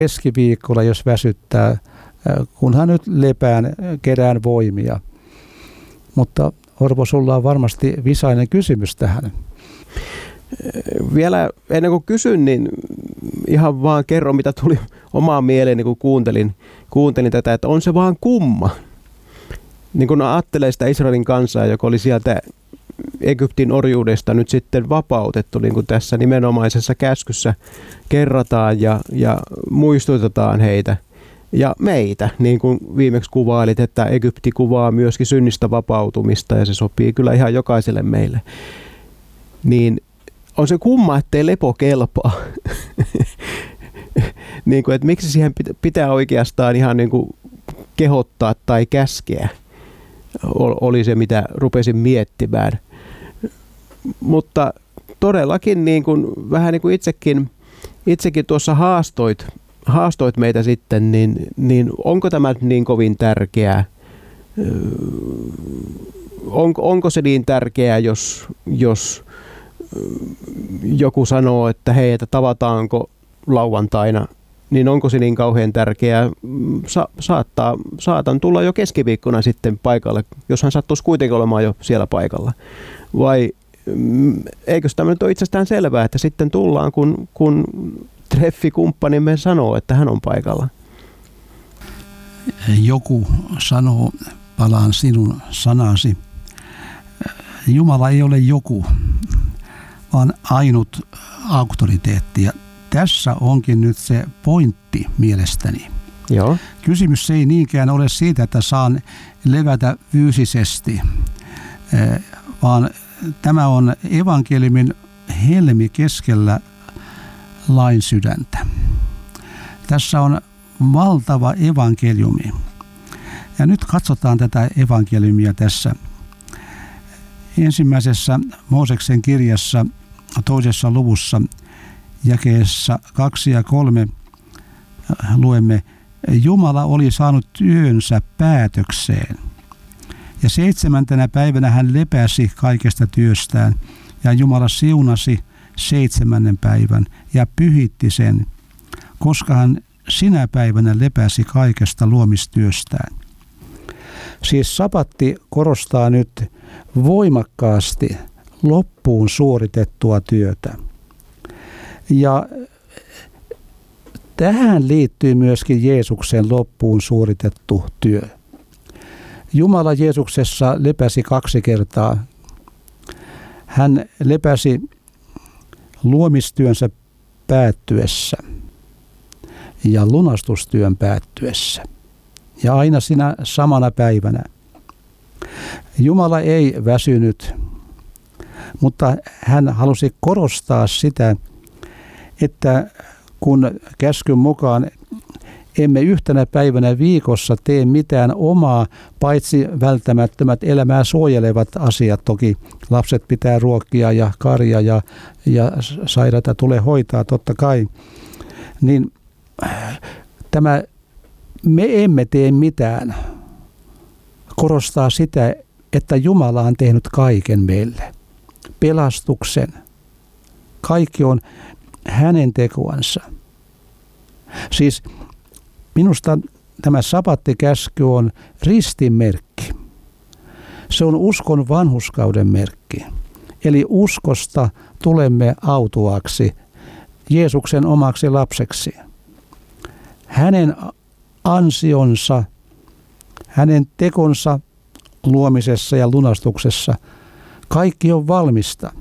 keskiviikolla, jos väsyttää, kunhan nyt lepään, kerään voimia. Mutta Orpo, sulla on varmasti visainen kysymys tähän. Vielä ennen kuin kysyn, niin ihan vaan kerron, mitä tuli omaan mieleeni, kun kuuntelin tätä, että on se vaan kumma. Niin kun ajattelee sitä Israelin kansaa, joka oli sieltä Egyptin orjuudesta nyt sitten vapautettu, niin kuin tässä nimenomaisessa käskyssä kerrataan ja muistutetaan heitä ja meitä, niin kuin viimeksi kuvailit, että Egypti kuvaa myöskin synnistä vapautumista ja se sopii kyllä ihan jokaiselle meille. Niin on se kumma, ettei lepo kelpaa. Niin kuin, että miksi siihen pitää oikeastaan ihan niin kuin kehottaa tai käskeä, oli se mitä rupesin miettimään. Mutta todellakin niin kuin, vähän niin kuin itsekin tuossa haastoit meitä sitten, niin onko tämä niin kovin tärkeää? Onko se niin tärkeää, jos joku sanoo, että hei, että tavataanko lauantaina, niin onko se niin kauhean tärkeää? Saatan tulla jo keskiviikkona sitten paikalle, jos hän sattuisi kuitenkin olemaan jo siellä paikalla. Vai eikö tämä nyt ole itsestään selvää, että sitten tullaan, kun treffikumppanimme sanoo, että hän on paikalla? Joku sanoo, palaan sinun sanasi. Jumala ei ole joku, vaan ainut auktoriteetti. Ja tässä onkin nyt se pointti mielestäni. Joo. Kysymys ei niinkään ole siitä, että saan levätä fyysisesti, vaan tämä on evankeliumin helmi keskellä lain sydäntä. Tässä on valtava evankeliumi. Ja nyt katsotaan tätä evankeliumia tässä. Ensimmäisessä Mooseksen kirjassa 2. luvussa jakeessa 2 ja 3 luemme, Jumala oli saanut työnsä päätökseen. Ja 7. päivänä hän lepäsi kaikesta työstään, ja Jumala siunasi 7. päivän ja pyhitti sen, koska hän sinä päivänä lepäsi kaikesta luomistyöstään. Siis sabatti korostaa nyt voimakkaasti loppuun suoritettua työtä. Ja tähän liittyy myöskin Jeesuksen loppuun suoritettu työ. Jumala Jeesuksessa lepäsi 2 kertaa. Hän lepäsi luomistyönsä päättyessä ja lunastustyön päättyessä. Ja aina sinä samana päivänä. Jumala ei väsynyt, mutta hän halusi korostaa sitä, että kun käskyn mukaan emme yhtenä päivänä viikossa tee mitään omaa, paitsi välttämättömät elämää suojelevat asiat. Toki lapset pitää ruokkia ja karja ja sairaita tulee hoitaa totta kai. Niin tämä me emme tee mitään korostaa sitä, että Jumala on tehnyt kaiken meille. Pelastuksen. Kaikki on hänen tekoansa. Siis minusta tämä sabattikäsky on ristinmerkki. Se on uskon vanhurskauden merkki. Eli uskosta tulemme autuaksi, Jeesuksen omaksi lapseksi. Hänen ansionsa, hänen tekonsa luomisessa ja lunastuksessa, kaikki on valmista.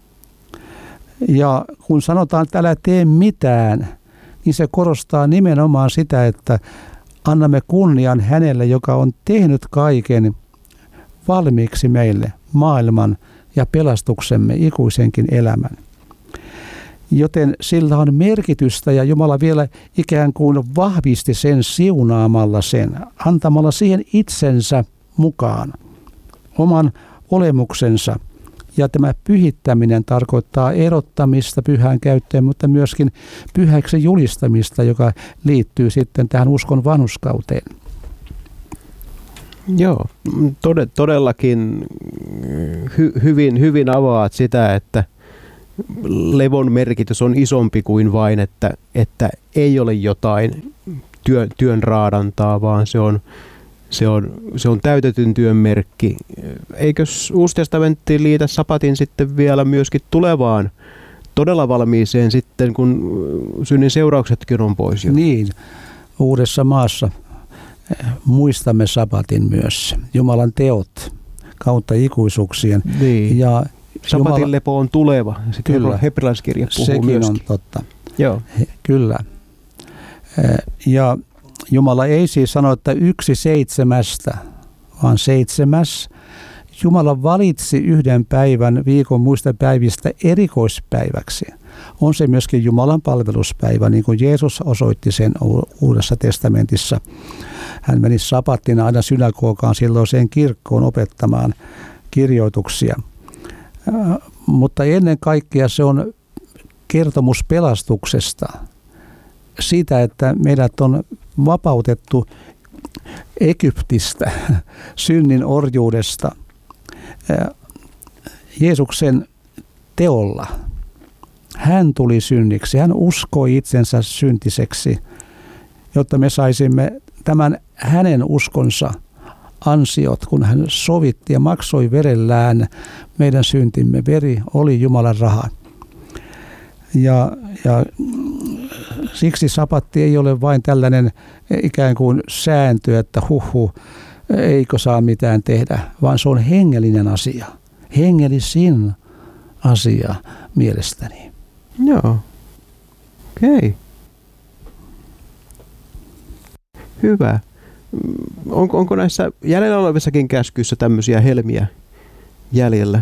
Ja kun sanotaan, että älä tee mitään, niin se korostaa nimenomaan sitä, että annamme kunnian hänelle, joka on tehnyt kaiken valmiiksi meille, maailman ja pelastuksemme, ikuisenkin elämän. Joten sillä on merkitystä ja Jumala vielä ikään kuin vahvisti sen siunaamalla sen, antamalla siihen itsensä mukaan, oman olemuksensa. Ja tämä pyhittäminen tarkoittaa erottamista pyhään käyttöön, mutta myöskin pyhäksi julistamista, joka liittyy sitten tähän uskon vanhurskauteen. Joo, todellakin hyvin avaat sitä, että levon merkitys on isompi kuin vain, että ei ole jotain työn raadantaa, vaan se on täytetyn työn merkki. Eikös Uusi testamentti liitä sabatin sitten vielä myöskin tulevaan todella valmiiseen sitten, kun synnin seurauksetkin on pois jo? Niin, uudessa maassa muistamme sabatin myös. Jumalan teot kautta ikuisuuksien. Niin. Ja sabatin lepo on tuleva. Sitten kyllä, hebrealaiskirja puhuu sekin myöskin. on totta. Joo. Kyllä. Ja Jumala ei siis sano, että 1/7, vaan 7. Jumala valitsi yhden päivän viikon muista päivistä erikoispäiväksi. On se myöskin Jumalan palveluspäivä, niin kuin Jeesus osoitti sen Uudessa testamentissa. Hän meni sabattina aina synagogaan silloiseen kirkkoon opettamaan kirjoituksia. Mutta ennen kaikkea se on kertomus pelastuksesta. Siitä, että meidät on vapautettu Egyptistä, synnin orjuudesta, Jeesuksen teolla. Hän tuli synniksi, hän uskoi itsensä syntiseksi, jotta me saisimme tämän hänen uskonsa ansiot, kun hän sovitti ja maksoi verellään meidän syntimme. Veri oli Jumalan raha. Ja siksi sabatti ei ole vain tällainen ikään kuin sääntö, että eikö saa mitään tehdä, vaan se on hengellinen asia. Hengellisin asia mielestäni. Joo. Okei. Hyvä. Onko näissä jäljellä olevissakin käskyissä tämmöisiä helmiä jäljellä?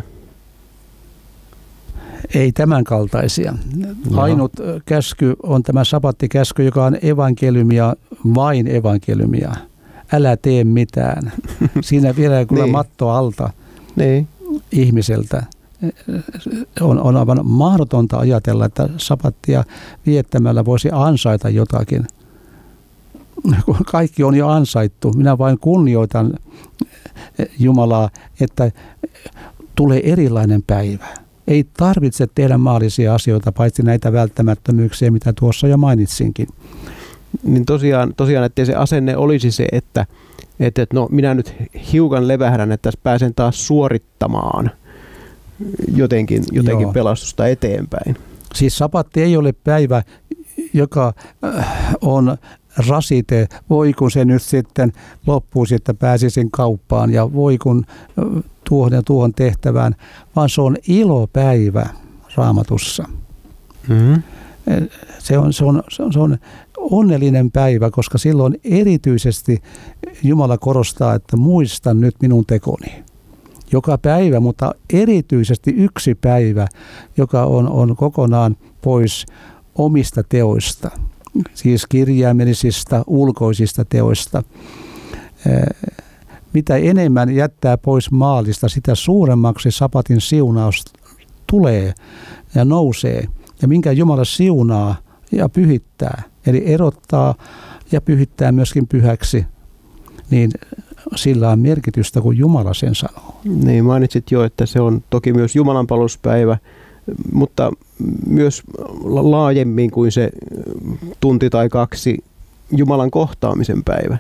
Ei tämän kaltaisia. Ainut käsky on tämä sabattikäsky, joka on evankeliumia, vain evankeliumia. Älä tee mitään. Siinä vielä kyllä niin. matto alta niin. ihmiseltä. On aivan mahdotonta ajatella, että sabattia viettämällä voisi ansaita jotakin. Kaikki on jo ansaittu. Minä vain kunnioitan Jumalaa, että tulee erilainen päivä. Ei tarvitse tehdä maallisia asioita, paitsi näitä välttämättömyyksiä, mitä tuossa jo mainitsinkin. Niin tosiaan, ettei se asenne olisi se, että no minä nyt hiukan levähdän, että pääsen taas suorittamaan jotenkin pelastusta eteenpäin. Siis sabatti ei ole päivä, joka on rasite. Voi kun se nyt sitten loppuisi, että pääsisin kauppaan ja voi kun tuohon ja tuohon tehtävään, vaan se on ilopäivä Raamatussa. Mm-hmm. Se on onnellinen päivä, koska silloin erityisesti Jumala korostaa, että muista nyt minun tekoni. Joka päivä, mutta erityisesti yksi päivä, joka on kokonaan pois omista teoista, siis kirjaimellisista, ulkoisista teoista. Mitä enemmän jättää pois maalista, sitä suuremmaksi sabatin siunaus tulee ja nousee. Ja minkä Jumala siunaa ja pyhittää, eli erottaa ja pyhittää myöskin pyhäksi, niin sillä on merkitystä, kun Jumala sen sanoo. Niin, mainitsit jo, että se on toki myös Jumalan palveluspäivä, mutta myös laajemmin kuin se tunti tai kaksi Jumalan kohtaamisen päivä.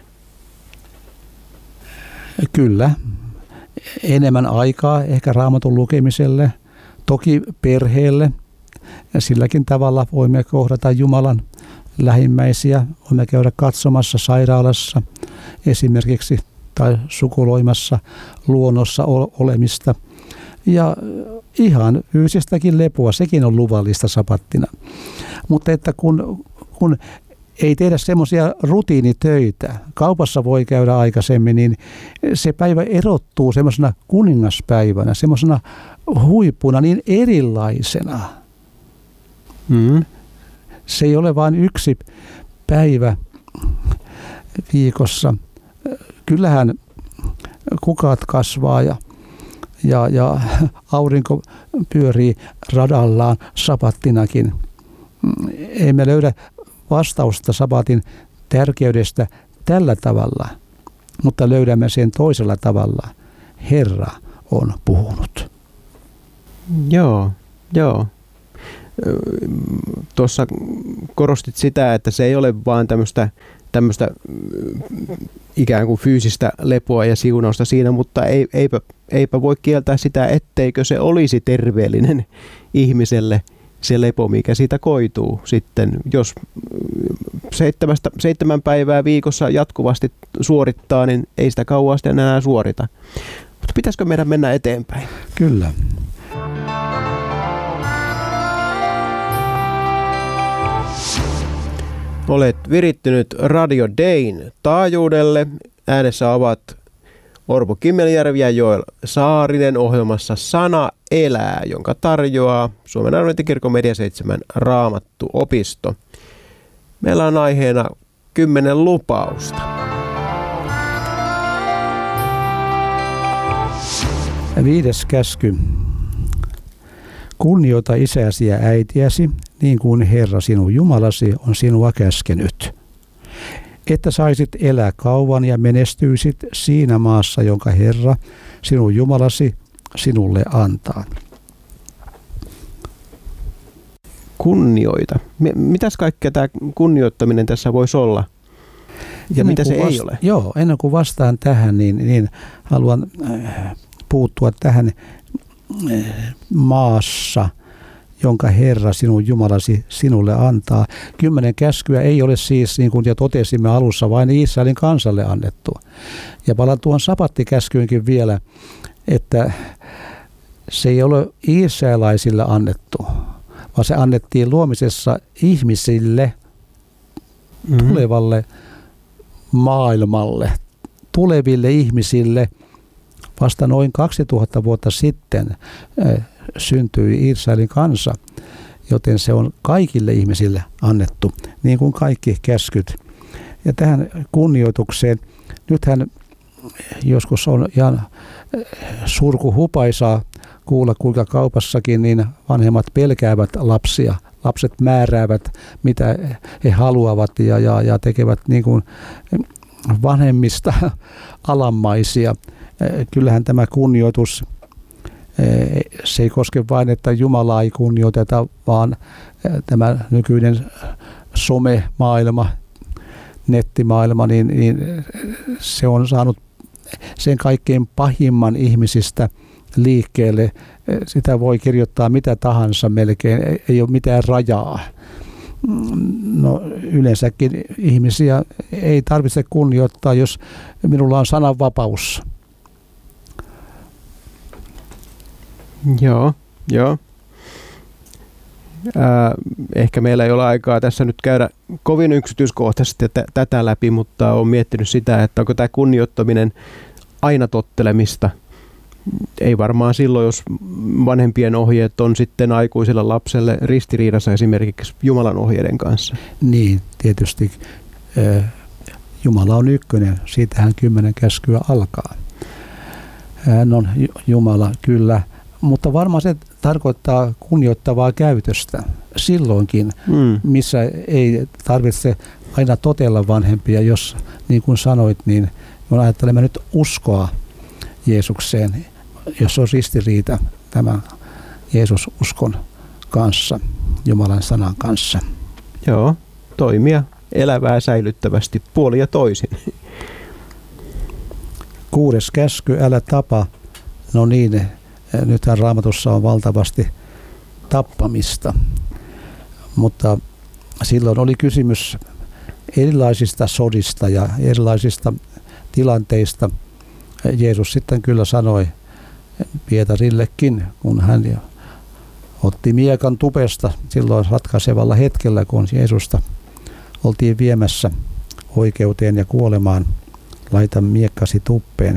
Kyllä. Enemmän aikaa ehkä Raamatun lukemiselle, toki perheelle. Ja silläkin tavalla voimme kohdata Jumalan lähimmäisiä. Voimme käydä katsomassa sairaalassa esimerkiksi tai sukuloimassa luonnossa olemista. Ja ihan fyysistäkin lepoa, sekin on luvallista sabattina. Mutta että kun ei tehdä semmoisia rutiinitöitä, kaupassa voi käydä aikaisemmin, niin se päivä erottuu semmoisena kuningaspäivänä, semmoisena huippuna, niin erilaisena. Mm. Se ei ole vain yksi päivä viikossa. Kyllähän kukat kasvaa ja aurinko pyörii radallaan sabattinakin. Emme löydä vastausta sabatin tärkeydestä tällä tavalla, mutta löydämme sen toisella tavalla. Herra on puhunut. Joo. tuossa korostit sitä, että se ei ole vaan tämmöistä ikään kuin fyysistä lepoa ja siunausta siinä, mutta eipä voi kieltää sitä, etteikö se olisi terveellinen ihmiselle se lepo, mikä siitä koituu sitten, jos 7 päivää viikossa jatkuvasti suorittaa, niin ei sitä kauan sitten enää suorita. Mutta pitäisikö meidän mennä eteenpäin? Kyllä. Olet virittynyt Radio Dayn taajuudelle. Äänessä ovat Orpo Kimmeljärvi ja Joel Saarinen ohjelmassa Sana elää, jonka tarjoaa Suomen Adventtikirkon Media 7 Raamattuopisto. Meillä on aiheena 10 lupausta. Viides käsky. Kunnioita isäsi ja äitiäsi, niin kuin Herra sinun Jumalasi on sinua käskenyt. Että saisit elää kauan ja menestyisit siinä maassa, jonka Herra sinun Jumalasi sinulle antaa. Kunnioita. Mitäs kaikkea tämä kunnioittaminen tässä voisi olla? Ja mitä se ei ole? Joo, ennen kuin vastaan tähän, niin haluan puuttua tähän maassa, jonka Herra sinun Jumalasi sinulle antaa. 10 käskyä ei ole siis, niin kuin jo totesimme alussa, vain Israelin kansalle annettu. Ja palaan tuon sapattikäskyynkin vielä, että se ei ole israelaisille annettu, vaan se annettiin luomisessa ihmisille, tulevalle maailmalle, tuleville ihmisille. Vasta noin 2000 vuotta sitten syntyi Israelin kansa, joten se on kaikille ihmisille annettu, niin kuin kaikki käskyt. Ja tähän kunnioitukseen, nythän joskus on ihan surkuhupaisaa kuulla, kuinka kaupassakin niin vanhemmat pelkäävät lapsia. Lapset määräävät, mitä he haluavat ja tekevät niin kuin vanhemmista alammaisia. Kyllähän tämä kunnioitus, se ei koske vain, että Jumalaa ei kunnioiteta, vaan tämä nykyinen somemaailma, nettimaailma, niin se on saanut sen kaikkein pahimman ihmisistä liikkeelle. Sitä voi kirjoittaa mitä tahansa melkein, ei ole mitään rajaa. No yleensäkin ihmisiä ei tarvitse kunnioittaa, jos minulla on sananvapaus. Joo. Ehkä meillä ei ole aikaa tässä nyt käydä kovin yksityiskohtaisesti tätä läpi, mutta olen miettinyt sitä, että onko tämä kunnioittaminen aina tottelemista. Ei varmaan silloin, jos vanhempien ohjeet on sitten aikuiselle lapselle ristiriidassa esimerkiksi Jumalan ohjeiden kanssa. Niin, tietysti Jumala on ykkönen, siitähän 10 käskyä alkaa. Hän on Jumala, kyllä, mutta varmaan se tarkoittaa kunnioittavaa käytöstä silloinkin, missä ei tarvitse aina totella vanhempia, jos niin kuin sanoit, niin kun ajattelemme nyt uskoa Jeesukseen, jos on ristiriita tämän Jeesus-uskon kanssa, Jumalan sanan kanssa. Joo, toimia elävää säilyttävästi puolin ja toisin. 6. käsky, älä tapa. No niin, nythän Raamatussa on valtavasti tappamista, mutta silloin oli kysymys erilaisista sodista ja erilaisista tilanteista. Jeesus sitten kyllä sanoi Pietarillekin, kun hän otti miekan tupesta silloin ratkaisevalla hetkellä, kun Jeesusta oltiin viemässä oikeuteen ja kuolemaan, laita miekkasi tuppeen.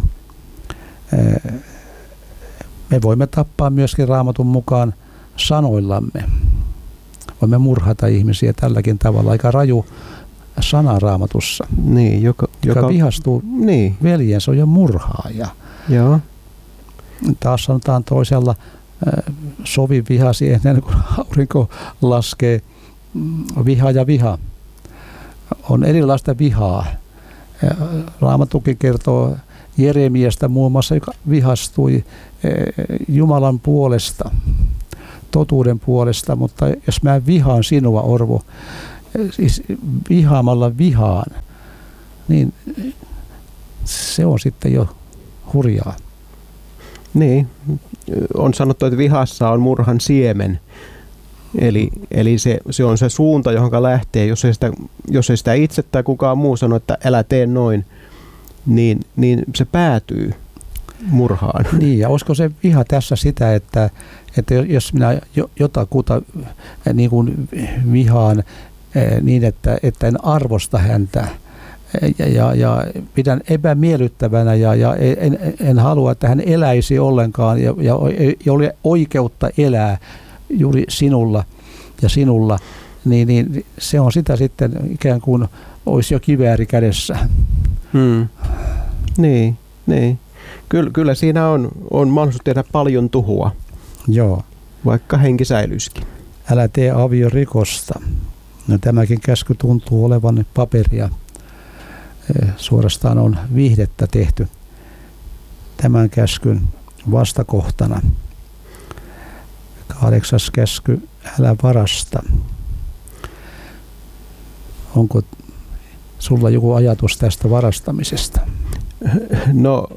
Me voimme tappaa myöskin Raamatun mukaan sanoillamme. Voimme murhata ihmisiä tälläkin tavalla. Aika raju sana Raamatussa. Niin, joka vihastuu veljensä, on jo murhaaja. Joo. Taas sanotaan toisella, sovi vihasi ennen kuin aurinko laskee. Viha ja viha. On erilaista vihaa. Raamattukin kertoo Jeremiasta muun muassa, joka vihastui Jumalan puolesta. totuuden puolesta, mutta jos mä vihaan sinua, Orvo, siis vihaamalla vihaan, niin se on sitten jo hurjaa. Niin, on sanottu, että vihassa on murhan siemen. Eli se on se suunta, johon lähtee, jos ei sitä itse tai kukaan muu sano, että älä tee noin, niin se päätyy murhaan. Niin, ja olisiko se viha tässä sitä, että jos minä jotakuta niin kuin vihaan niin, että en arvosta häntä ja pidän epämiellyttävänä ja en halua, että hän eläisi ollenkaan ja ole oikeutta elää juuri sinulla, niin se on sitä sitten ikään kuin olisi jo kivääri kädessä. Niin. Kyllä siinä on mahdollisuus tehdä paljon tuhoa. Joo. Vaikka henki säilyisikin. Älä tee aviorikosta. No, tämäkin käsky tuntuu olevan paperia. Suorastaan on viihdettä tehty tämän käskyn vastakohtana. 8. käsky, älä varasta. Onko sulla joku ajatus tästä varastamisesta? No,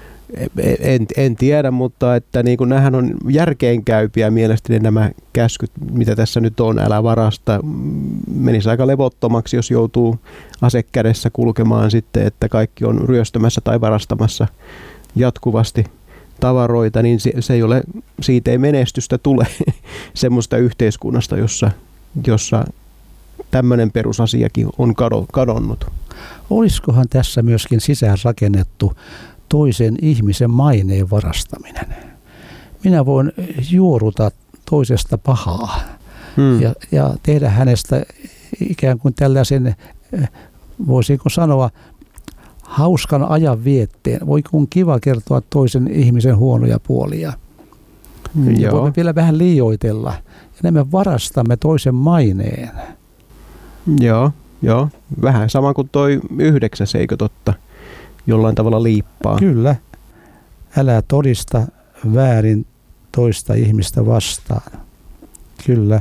en tiedä, mutta että niin kuin nämähän on järkeenkäypiä mielestäni nämä käskyt, mitä tässä nyt on, älä varasta. Menisi aika levottomaksi, jos joutuu ase kädessä kulkemaan sitten, että kaikki on ryöstämässä tai varastamassa jatkuvasti tavaroita, niin siitä ei menestystä tule semmoista yhteiskunnasta, jossa tämmöinen perusasiakin on kadonnut. Olisikohan tässä myöskin sisään rakennettu toisen ihmisen maineen varastaminen? Minä voin juoruta toisesta pahaa ja tehdä hänestä ikään kuin tällaisen, voisinko sanoa, hauskan ajan vietteen. Voi kun kiva kertoa toisen ihmisen huonoja puolia. Ja voimme vielä vähän liioitella. Ja me varastamme toisen maineen. Joo. Vähän sama kuin toi 9, eikö totta? Jollain tavalla liippaa. Kyllä. Älä todista väärin toista ihmistä vastaan. Kyllä.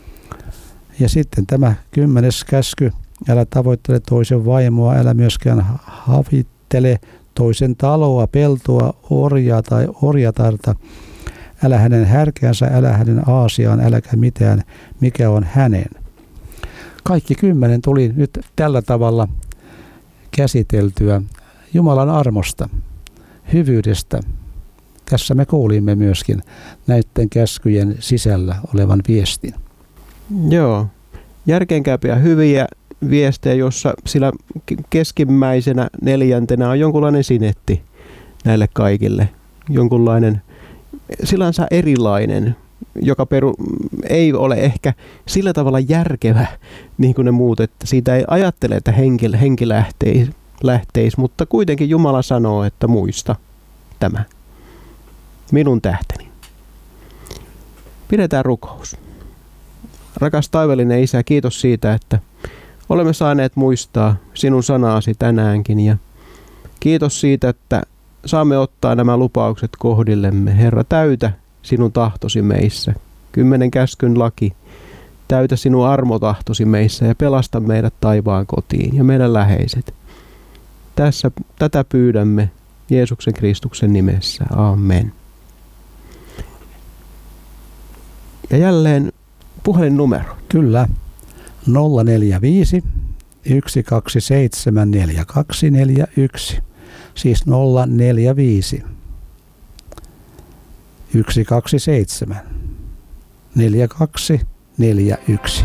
Ja sitten tämä 10. käsky. Älä tavoittele toisen vaimoa, älä myöskään havittele toisen taloa, peltoa, orjaa tai orjatarta. Älä hänen härkäänsä, älä hänen aasiaan, äläkä mitään, mikä on hänen. Kaikki 10 tuli nyt tällä tavalla käsiteltyä Jumalan armosta, hyvyydestä. Tässä me kuulimme myöskin näiden käskyjen sisällä olevan viestin. Joo, järkeenkäypiä hyviä viestejä, jossa sillä keskimmäisenä 4. on jonkunlainen sinetti näille kaikille. Jonkunlainen sillänsä erilainen, joka ei ole ehkä sillä tavalla järkevä niin kuin ne muut, että siitä ei ajattele, että henki lähteisi, mutta kuitenkin Jumala sanoo, että muista tämä, minun tähteni. Pidetään rukous. Rakas taivaallinen Isä, kiitos siitä, että olemme saaneet muistaa sinun sanaasi tänäänkin ja kiitos siitä, että saamme ottaa nämä lupaukset kohdillemme. Herra, täytä sinun tahtosi meissä. 10 käskyn laki. Täytä sinun armotahtosi meissä ja pelasta meidät taivaan kotiin ja meidän läheiset. Tätä pyydämme Jeesuksen Kristuksen nimessä. Amen. Ja jälleen puhelinnumero. Kyllä. 045 127 4241. Siis 045 127 4241.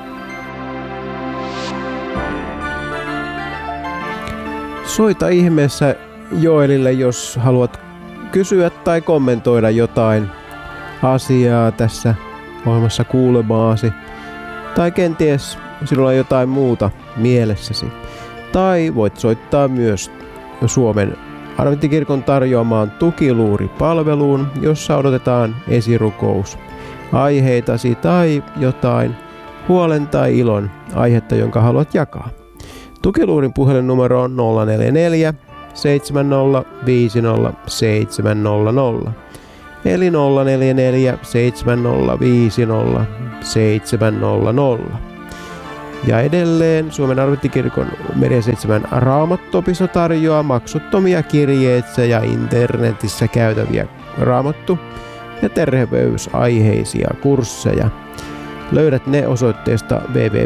Soita ihmeessä Joelille, jos haluat kysyä tai kommentoida jotain asiaa tässä ohjelmassa kuulemaasi. Tai kenties sinulla on jotain muuta mielessäsi. Tai voit soittaa myös Suomen Adventtikirkon tarjoamaan tukiluuripalveluun, jossa odotetaan esirukous aiheitasi tai jotain huolen tai ilon aihetta, jonka haluat jakaa. Tukiluurin puhelinnumero on 044 7050 700. eli 044 7050 700. Ja edelleen Suomen Adventtikirkon Media 7 Raamattuopisto tarjoaa maksuttomia kirjeitse ja internetissä käytäviä raamattu- ja terveysaiheisia kursseja. Löydät ne osoitteesta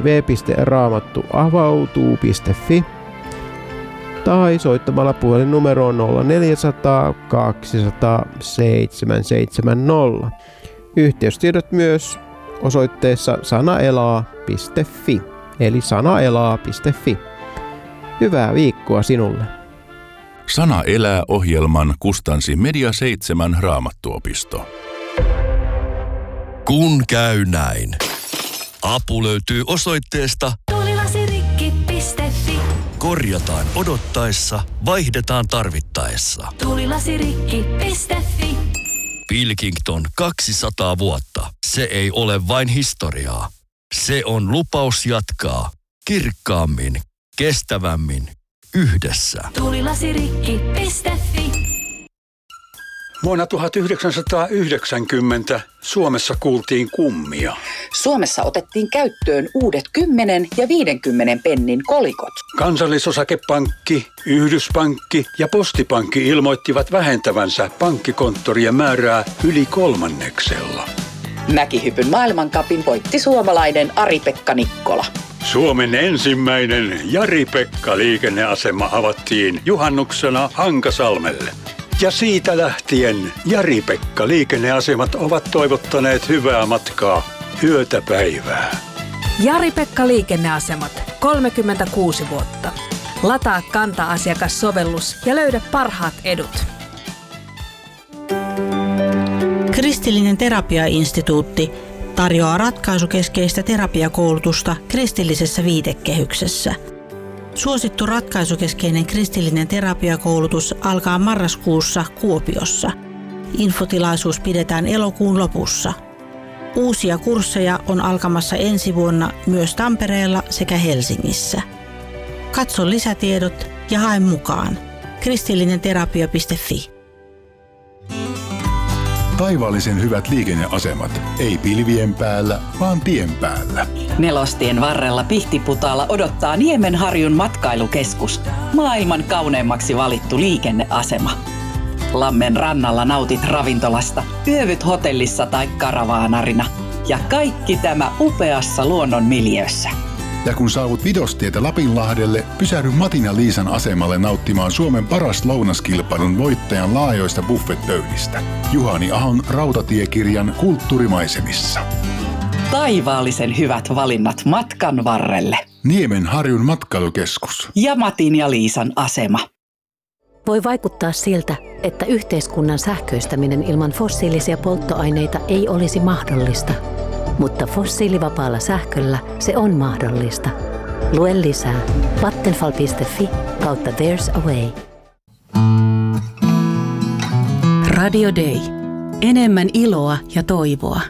www.raamattuavautuu.fi tai soittamalla puhelinnumeroon 0400 200 770. Yhteystiedot myös osoitteessa sanaelaa.fi, eli sanaelaa.fi. Hyvää viikkoa sinulle. Sana elää -ohjelman kustansi Media 7 Raamattuopisto. Kun käy näin. Apu löytyy osoitteesta tuulilasirikki.fi. Korjataan odottaessa, vaihdetaan tarvittaessa. Tuulilasirikki.fi. Pilkington 200 vuotta. Se ei ole vain historiaa. Se on lupaus jatkaa kirkkaammin, kestävämmin, yhdessä. Tuulilasirikki.fi. Vuonna 1990 Suomessa kuultiin kummia. Suomessa otettiin käyttöön uudet 10 ja 50 pennin kolikot. Kansallisosakepankki, Yhdyspankki ja Postipankki ilmoittivat vähentävänsä pankkikonttorien määrää yli 1/3. Mäkihypyn maailmancupin voitti suomalainen Ari-Pekka Nikkola. Suomen ensimmäinen Jari-Pekka-liikenneasema avattiin juhannuksena Hankasalmelle. Ja siitä lähtien Jari-Pekka-liikenneasemat ovat toivottaneet hyvää matkaa yötä päivää. Jari-Pekka-liikenneasemat, 36 vuotta. Lataa Kanta-asiakassovellus ja löydä parhaat edut. Kristillinen terapiainstituutti tarjoaa ratkaisukeskeistä terapiakoulutusta kristillisessä viitekehyksessä. Suosittu ratkaisukeskeinen kristillinen terapiakoulutus alkaa marraskuussa Kuopiossa. Infotilaisuus pidetään elokuun lopussa. Uusia kursseja on alkamassa ensi vuonna myös Tampereella sekä Helsingissä. Katso lisätiedot ja hae mukaan. kristillinenterapia.fi. Taivaallisen hyvät liikenneasemat. Ei pilvien päällä, vaan tien päällä. Nelostien varrella Pihtiputaalla odottaa Niemenharjun matkailukeskus. Maailman kauneimmaksi valittu liikenneasema. Lammen rannalla nautit ravintolasta, yövyt hotellissa tai karavaanarina. Ja kaikki tämä upeassa luonnon miljöössä. Ja kun saavut Vidostietä Lapinlahdelle, pysähdy Matin ja Liisan asemalle nauttimaan Suomen paras lounaskilpailun voittajan laajoista buffetpöydistä. Juhani Ahon rautatiekirjan Kulttuurimaisemissa. Taivaallisen hyvät valinnat matkan varrelle. Niemenharjun matkailukeskus. Ja Matin ja Liisan asema. Voi vaikuttaa siltä, että yhteiskunnan sähköistäminen ilman fossiilisia polttoaineita ei olisi mahdollista. Mutta fossiilivapaalla sähköllä se on mahdollista. Lue lisää vattenfall.fi/there's a way. Radio Day. Enemmän iloa ja toivoa.